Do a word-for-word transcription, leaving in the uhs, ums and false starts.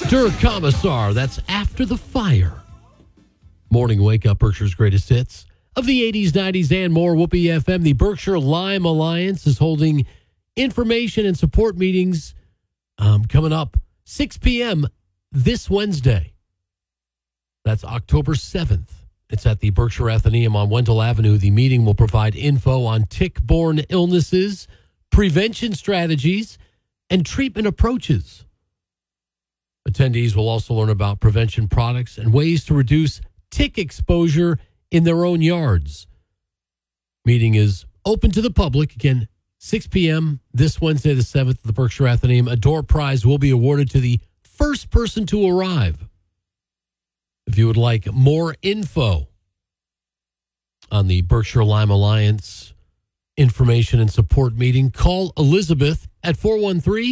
Der Commissar, that's After the Fire. Morning Wake Up, Berkshire's greatest hits of the eighties, nineties, and more. Whoopee F M. The Berkshire Lime Alliance is holding information and support meetings um, coming up six p.m. this Wednesday. That's October seventh. It's at the Berkshire Athenaeum on Wendell Avenue. The meeting will provide info on tick-borne illnesses, prevention strategies, and treatment approaches. Attendees will also learn about prevention products and ways to reduce tick exposure in their own yards. Meeting is open to the public. Again, six p.m. this Wednesday, the seventh, at the Berkshire Athenaeum. A door prize will be awarded to the first person to arrive. If you would like more info on the Berkshire Lime Alliance information and support meeting, call Elizabeth at four one three,